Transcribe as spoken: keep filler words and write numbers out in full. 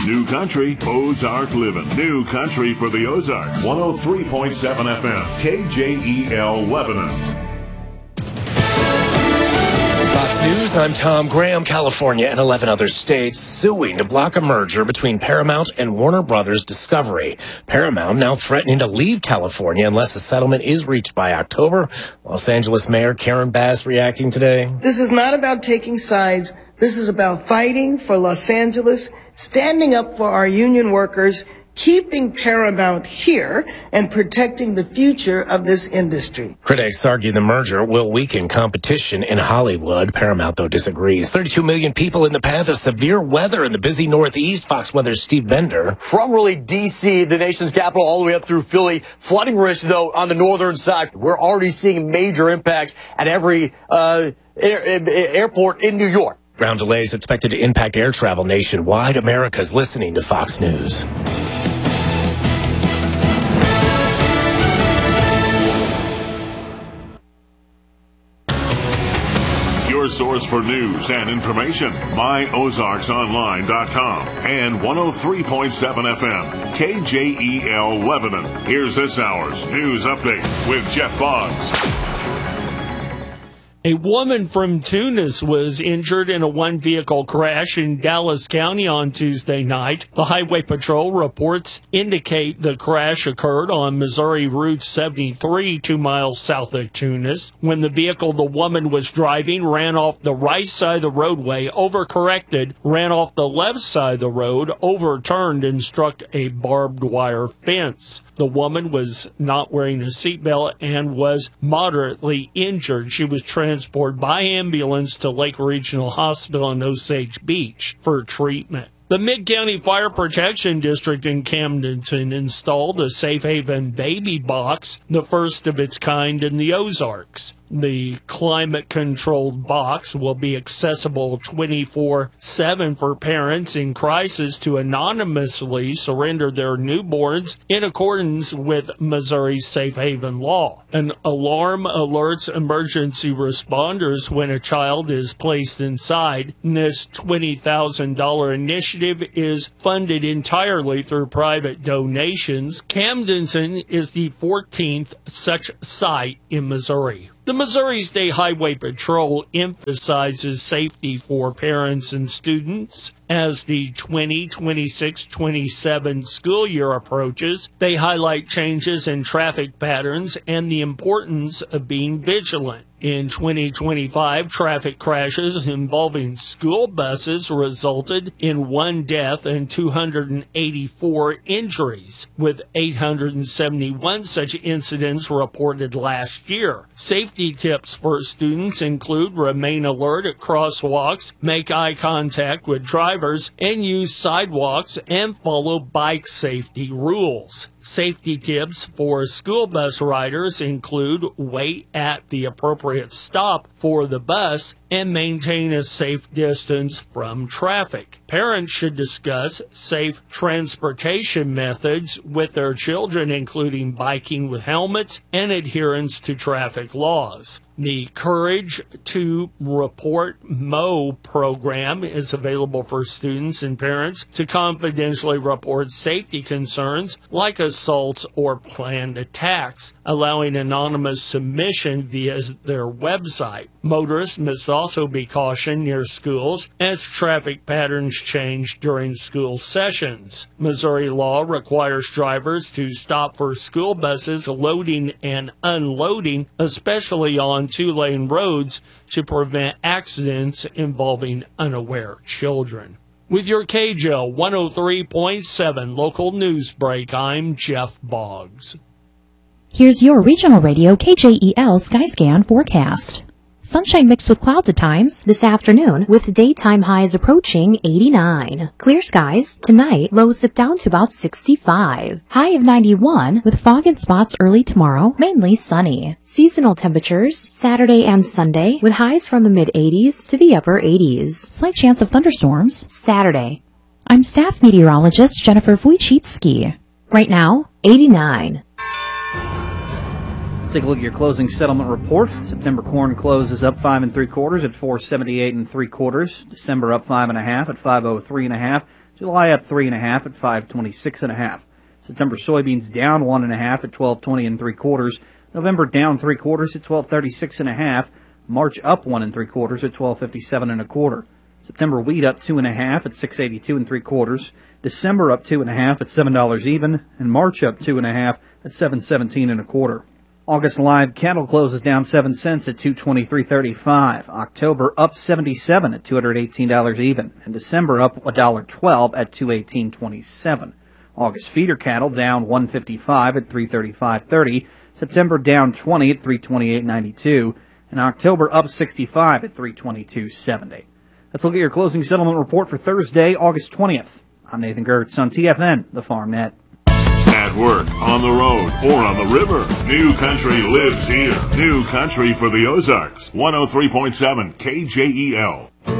New Country, Ozark Living. New Country for the Ozarks. one oh three point seven F M, K J E L Lebanon. Fox News, I'm Tom Graham. California and eleven other states suing to block a merger between Paramount and Warner Brothers Discovery. Paramount now threatening to leave California unless a settlement is reached by October. Los Angeles Mayor Karen Bass reacting today. This is not about taking sides. This is about fighting for Los Angeles, standing up for our union workers, keeping Paramount here, and protecting the future of this industry. Critics argue the merger will weaken competition in Hollywood. Paramount, though, disagrees. thirty-two million people in the path of severe weather in the busy Northeast. Fox Weather's Steve Bender. From really D C, the nation's capital, all the way up through Philly. Flooding risk, though, on the northern side. We're already seeing major impacts at every uh, air, airport in New York. Ground delays expected to impact air travel nationwide. America's listening to Fox News. Your source for news and information, my ozarks online dot com and one oh three point seven F M, K J E L Lebanon. Here's this hour's news update with Jeff Boggs. A woman from Tunis was injured in a one-vehicle crash in Dallas County on Tuesday night. The Highway Patrol reports indicate the crash occurred on Missouri Route seventy-three, two miles south of Tunis, when the vehicle the woman was driving ran off the right side of the roadway, overcorrected, ran off the left side of the road, overturned, and struck a barbed wire fence. The woman was not wearing a seatbelt and was moderately injured. She was transported by ambulance to Lake Regional Hospital in Osage Beach for treatment. The Mid-County Fire Protection District in Camdenton installed a Safe Haven baby box, the first of its kind in the Ozarks. The climate-controlled box will be accessible twenty-four seven for parents in crisis to anonymously surrender their newborns in accordance with Missouri's Safe Haven law. An alarm alerts emergency responders when a child is placed inside. This twenty thousand dollars initiative is funded entirely through private donations. Camdenton is the fourteenth such site in Missouri. The Missouri State Highway Patrol emphasizes safety for parents and students as the twenty twenty-six twenty-seven school year approaches. They highlight changes in traffic patterns and the importance of being vigilant. In twenty twenty-five, traffic crashes involving school buses resulted in one death and two hundred eighty-four injuries, with eight hundred seventy-one such incidents reported last year. Safety tips for students include remain alert at crosswalks, make eye contact with drivers, and use sidewalks and follow bike safety rules. Safety tips for school bus riders include wait at the appropriate stop for the bus and maintain a safe distance from traffic. Parents should discuss safe transportation methods with their children, including biking with helmets and adherence to traffic laws. The Courage to Report Mow program is available for students and parents to confidentially report safety concerns like assaults or planned attacks, allowing anonymous submission via their website. Motorists must also be cautioned near schools as traffic patterns change during school sessions. Missouri law requires drivers to stop for school buses loading and unloading, especially on two-lane roads, to prevent accidents involving unaware children. With your K J L one oh three point seven local news break, I'm Jeff Boggs. Here's your regional radio K J E L Skyscan forecast. Sunshine mixed with clouds at times this afternoon, with daytime highs approaching eighty-nine. Clear skies tonight, lows dip down to about sixty-five. High of ninety-one, with fog in spots early tomorrow, mainly sunny. Seasonal temperatures Saturday and Sunday, with highs from the mid-eighties to the upper eighties. Slight chance of thunderstorms Saturday. I'm staff meteorologist Jennifer Wojcicki. Right now, eighty-nine. Take a look at your closing settlement report. September corn closes up five and three quarters at four seventy-eight and three quarters. December up five and a half at five oh three and a half. July up three and a half at five twenty-six and a half. September soybeans down one and a half at twelve twenty and three quarters. November down three quarters at twelve thirty-six and a half. March up one and three quarters at twelve fifty-seven and a quarter. September wheat up two and a half at six eighty-two and three quarters. December up two and a half at seven dollars even, and March up two and a half at seven seventeen and a quarter. August live cattle closes down seven cents at two twenty-three thirty-five. October up seventy-seven at two hundred eighteen dollars even, and December up one dollar twelve at two eighteen twenty-seven. August feeder cattle down one fifty-five at three thirty-five thirty. September down twenty at three twenty-eight ninety-two, and October up sixty-five at three twenty-two seventy. Let's look at your closing settlement report for Thursday, August twentieth. I'm Nathan Gertz on T F N, the Farm Net. At work, on the road, or on the river, New Country lives here. New Country for the Ozarks. one oh three point seven K J E L.